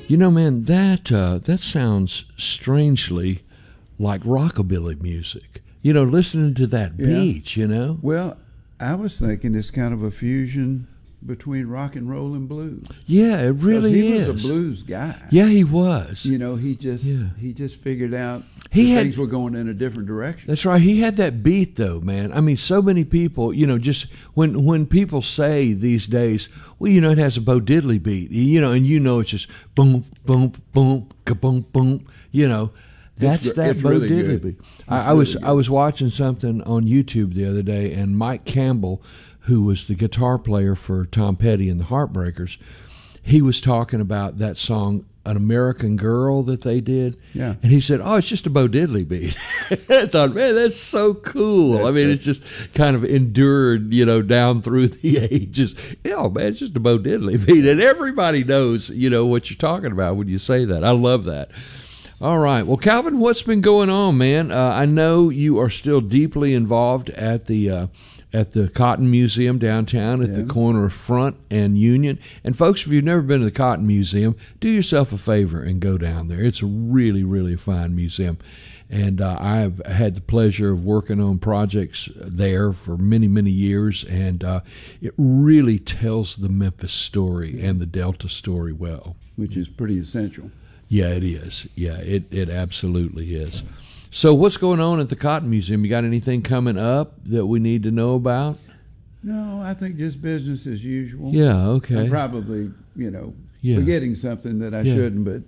You know, man, that sounds strangely like rockabilly music. You know, listening to that beat, you know? Well, I was thinking it's kind of a fusion between rock and roll and blues. Yeah, it really is. is. He was a blues guy. Yeah, he was. You know, he just figured out things were going in a different direction. That's right. He had that beat, though, man. I mean, so many people, you know, just when people say these days, well, you know, it has a Bo Diddley beat, you know, and you know it's just boom, boom, boom, ka-boom, boom, you know. That's that Bo really Diddley good. beat. I was watching something on YouTube the other day, and Mike Campbell, who was the guitar player for Tom Petty and the Heartbreakers, he was talking about that song, An American Girl, that they did. Yeah. And he said, oh, it's just a Bo Diddley beat. I thought, man, that's so cool. I mean, it's just kind of endured, you know, down through the ages. Yeah, man, it's just a Bo Diddley beat. And everybody knows, you know, what you're talking about when you say that. I love that. All right. Well, Calvin, what's been going on, man? I know you are still deeply involved at the Cotton Museum downtown at the corner of Front and Union. And folks, if you've never been to the Cotton Museum, do yourself a favor and go down there. It's a really, really fine museum. And I've had the pleasure of working on projects there for many, many years. And it really tells the Memphis story and the Delta story well. Which is pretty essential. Yeah, it is. Yeah, it absolutely is. So what's going on at the Cotton Museum? You got anything coming up that we need to know about? No, I think just business as usual. Yeah, okay. I'm probably, you know, forgetting something that I shouldn't, but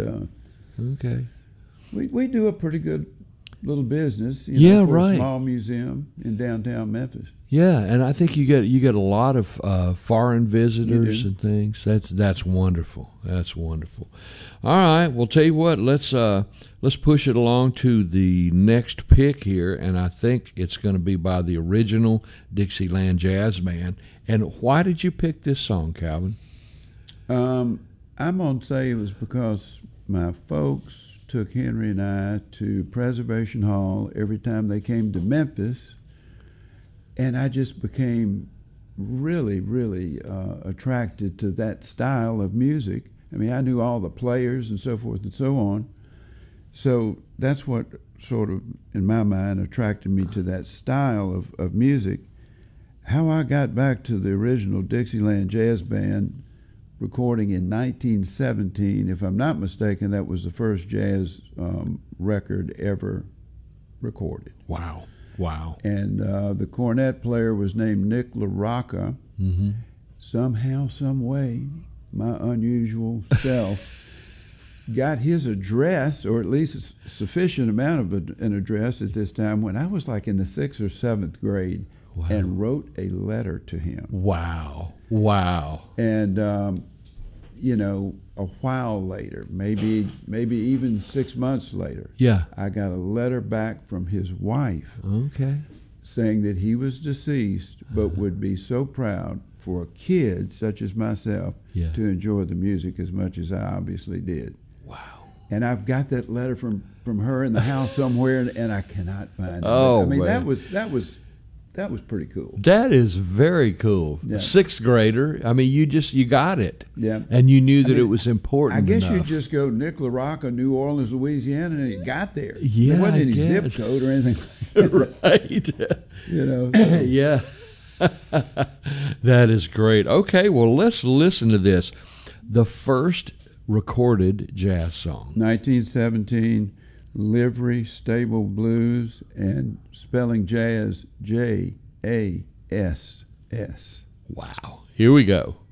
okay. We do a pretty good little business, you know, for right. a small museum in downtown Memphis. Yeah, and I think you get a lot of foreign visitors and things. That's wonderful. That's wonderful. All right, well, tell you what, let's push it along to the next pick here, and I think it's going to be by the original Dixieland Jazz Band. And why did you pick this song, Calvin? I'm going to say it was because my folks took Henry and I to Preservation Hall every time they came to Memphis, and I just became really, really attracted to that style of music. I mean, I knew all the players and so forth and so on. So that's what sort of, in my mind, attracted me to that style of music. How I got back to the original Dixieland Jazz Band recording in 1917, if I'm not mistaken, that was the first jazz record ever recorded. Wow. And the cornet player was named Nick LaRocca. Mm-hmm. Somehow, some way, my unusual self got his address, or at least a sufficient amount of an address at this time, when I was like in the 6th or 7th grade, and wrote a letter to him. Wow. And, you know, a while later, maybe even 6 months later, I got a letter back from his wife saying that he was deceased, but would be so proud for a kid such as myself to enjoy the music as much as I obviously did. Wow. And I've got that letter from her in the house somewhere, and I cannot find it. Oh, I mean, man. that was pretty cool. That is very cool. Yeah. 6th grader. I mean, you got it. Yeah. And you knew that it was important I guess enough. you just go Nick LaRocca, New Orleans, Louisiana, and it got there. Yeah, there wasn't any I zip code or anything. Right. You know. So. Yeah. That is great. Okay, well, let's listen to this. The first recorded jazz song. 1917, Livery Stable Blues, and spelling jazz, J-A-S-S. Wow. Here we go.